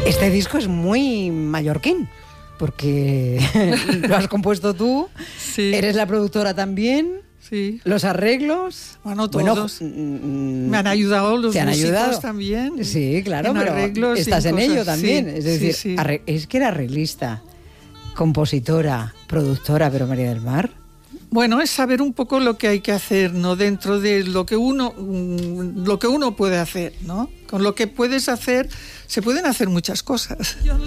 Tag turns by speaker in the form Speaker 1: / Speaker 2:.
Speaker 1: Este disco es muy mallorquín, porque lo has compuesto tú,
Speaker 2: Sí.
Speaker 1: Eres la productora también,
Speaker 2: Sí.
Speaker 1: los arreglos...
Speaker 2: Bueno, todos. Me han ayudado los músicos también.
Speaker 1: Sí, claro,
Speaker 2: en
Speaker 1: pero
Speaker 2: arreglos,
Speaker 1: estás en ello
Speaker 2: cosas.
Speaker 1: también.
Speaker 2: Sí,
Speaker 1: Es decir,
Speaker 2: sí.
Speaker 1: es que era arreglista, compositora, productora, pero María del Mar...
Speaker 2: Bueno, es saber un poco lo que hay que hacer, ¿no? Dentro de lo que uno puede hacer, ¿no? Con lo que puedes hacer, se pueden hacer muchas cosas.